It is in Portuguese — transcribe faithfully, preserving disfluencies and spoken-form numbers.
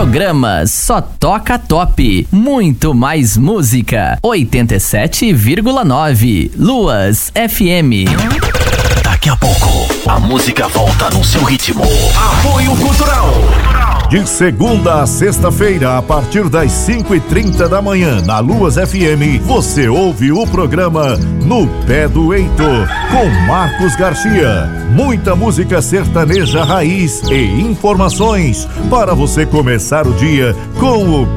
Programa Só Toca Top. Muito mais música. oitenta e sete vírgula nove Luas F M. Daqui a pouco, a música volta no seu ritmo. Apoio Cultural. De segunda a sexta-feira, a partir das cinco e trinta da manhã, na Luas F M, você ouve o programa No Pé do Heitor, com Marcos Garcia. Muita música sertaneja raiz e informações para você começar o dia com o